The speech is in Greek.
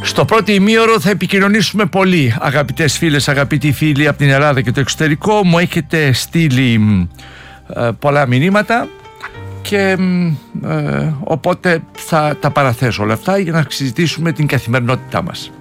Στο πρώτο ημίωρο θα επικοινωνήσουμε πολύ, αγαπητές φίλες, αγαπητοί φίλοι από την Ελλάδα και το εξωτερικό. Μου έχετε στείλει πολλά μηνύματα και οπότε θα τα παραθέσω όλα αυτά για να συζητήσουμε την καθημερινότητά μας.